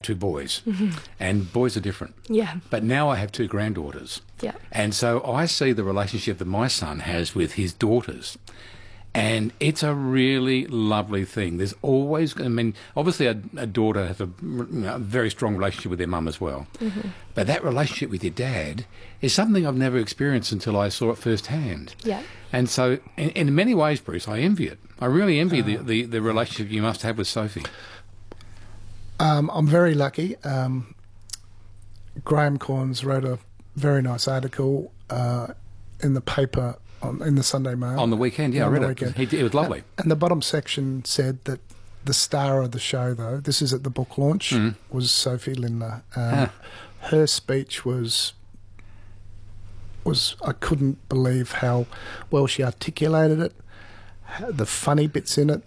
two boys, and boys are different. Yeah. But now I have two granddaughters. Yeah. And so I see the relationship that my son has with his daughters. And it's a really lovely thing. There's always, I mean, obviously a daughter has a very strong relationship with their mum as well. But that relationship with your dad is something I've never experienced until I saw it firsthand. Yeah. And so in many ways, Bruce, I envy it. I really envy the relationship you must have with Sophie. I'm very lucky. Graham Corns wrote a very nice article in the paper, in the Sunday Mail. On the weekend, yeah, I read it. It was lovely. And the bottom section said that the star of the show, though, this is at the book launch, was Sophie Lindner. Her speech was I couldn't believe how well she articulated it, the funny bits in it,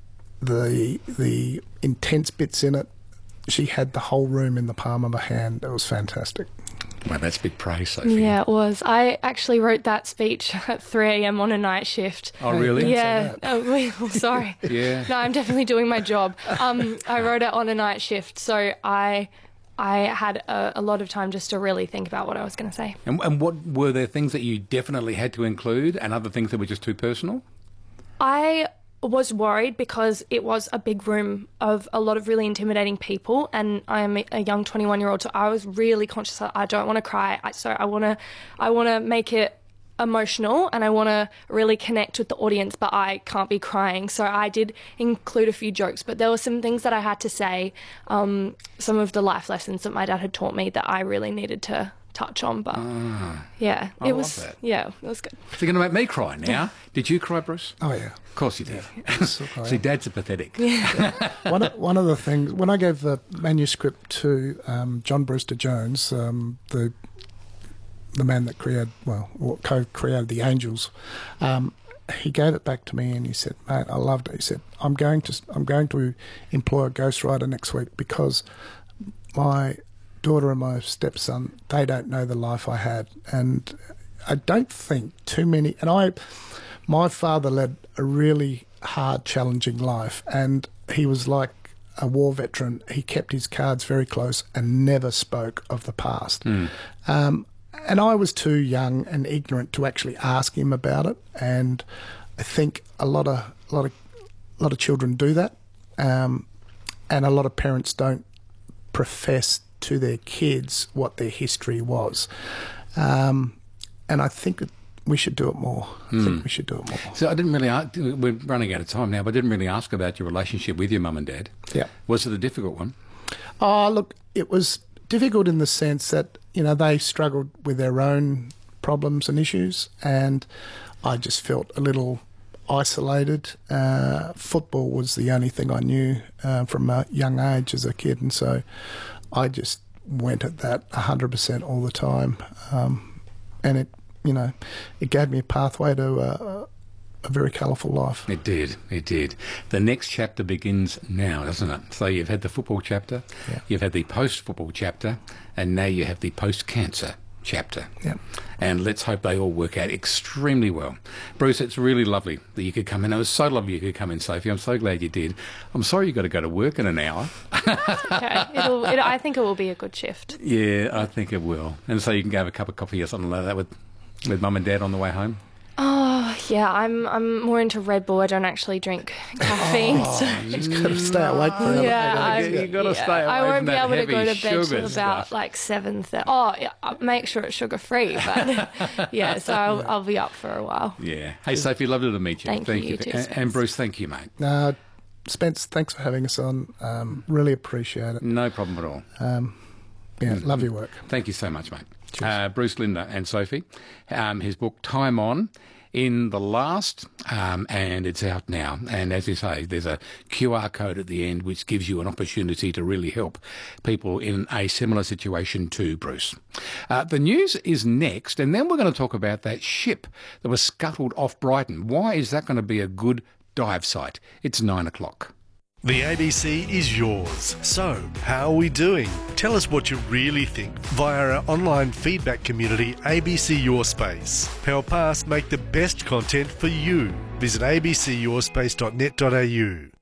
the intense bits in it. She had the whole room in the palm of her hand. It was fantastic. Well, that's big praise, Sophie. Yeah, it was. I actually wrote that speech at 3 a.m. on a night shift. Oh, really? Yeah. Oh, sorry. Yeah. No, I'm definitely doing my job. I wrote it on a night shift, so I had a lot of time just to really think about what I was going to say. And what were there things that you definitely had to include and other things that were just too personal? I was worried because it was a big room of a lot of really intimidating people, and I'm a young 21-year-old, so I was really conscious that I don't want to cry. So I want to make it emotional, and I want to really connect with the audience, but I can't be crying. So I did include a few jokes, but there were some things that I had to say, some of the life lessons that my dad had taught me that I really needed to touch on. But yeah, I love that. Yeah, it was good. So you're going to make me cry now. Did you cry, Bruce? Oh, yeah. Of course you did. Yeah. See, Dads are pathetic. One of the things, when I gave the manuscript to John Brewster Jones, the man that co-created the Angels, he gave it back to me and he said, "Mate, I loved it." He said, I'm going to employ a ghostwriter next week because my daughter and my stepson, they don't know the life I had, and I don't think too many. And my father led a really hard, challenging life, and he was like a war veteran. He kept his cards very close and never spoke of the past. And I was too young and ignorant to actually ask him about it. And I think a lot of children do that, and a lot of parents don't profess to their kids what their history was. And I think we should do it more. So I didn't really ask, we're running out of time now, but I didn't really ask about your relationship with your mum and dad. Yeah. Was it a difficult one? Oh, look, it was difficult in the sense that, they struggled with their own problems and issues, and I just felt a little isolated. Football was the only thing I knew from a young age as a kid, and so I just went at that 100% all the time. And it gave me a pathway to a very colourful life. It did. The next chapter begins now, doesn't it? So you've had the football chapter, you've had the post-football chapter, and now you have the post-cancer chapter. Yeah. And let's hope they all work out extremely well. Bruce, it's really lovely that you could come in. It was so lovely you could come in, Sophie. I'm so glad you did. I'm sorry you've got to go to work in an hour. Okay. I think it will be a good shift. Yeah, I think it will. And so you can go have a cup of coffee or something like that with Mum and Dad on the way home? Oh, yeah, I'm more into Red Bull. I don't actually drink caffeine. She's got to stay awake for it. Yeah, you've got to stay away I from won't be that able to heavy go to bed sugar till about stuff. like 7:30. Oh, yeah, I'll make sure it's sugar-free, but yeah, so I'll be up for a while. Yeah. Hey, Sophie, lovely to meet you. Thank you too, Spence. And Bruce, thank you, mate. Spence, thanks for having us on. Really appreciate it. No problem at all. Love your work. Thank you so much, mate. Bruce Lindner and Sophie. His book, Time On, in the last, and it's out now. And as you say, there's a QR code at the end which gives you an opportunity to really help people in a similar situation to Bruce. The news is next, and then we're going to talk about that ship that was scuttled off Brighton. Why is that going to be a good dive site? It's 9 o'clock. The ABC is yours. So, how are we doing? Tell us what you really think via our online feedback community, ABC Your Space. Help us make the best content for you. Visit abcyourspace.net.au.